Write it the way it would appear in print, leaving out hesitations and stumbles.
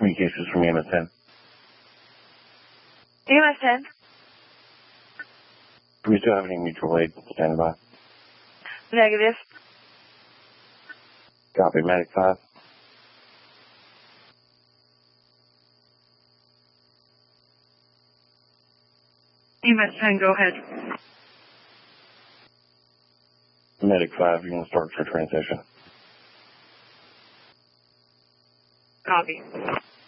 Communications from EMS 10. EMS 10? Do we still have any mutual aid standing by? Negative. Copy, Medic 5. EMS 10, go ahead. Medic 5, you can start your transition. Copy.